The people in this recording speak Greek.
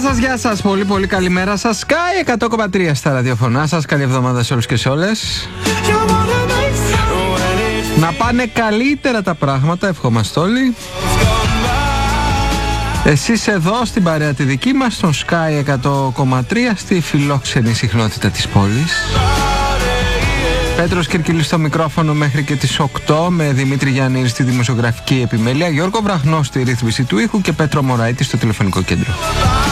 Γεια σας, πολύ πολύ καλημέρα σας. Sky 100,3 στα ραδιοφωνά σας. Καλή εβδομάδα σε όλους και σε όλες. Να πάνε καλύτερα τα πράγματα, ευχόμαστε όλοι. Εσείς εδώ στην παρέα τη δική μας, στον Sky 100,3, στη φιλόξενη συχνότητα της πόλης. Πέτρος Κυρκυλής στο μικρόφωνο μέχρι και τις 8, με Δημήτρη Γιάννη στη δημοσιογραφική επιμέλεια, Γιώργο Βραχνό στη ρύθμιση του ήχου και Πέτρο Μωραήτη στο τηλεφωνικό κέντρο.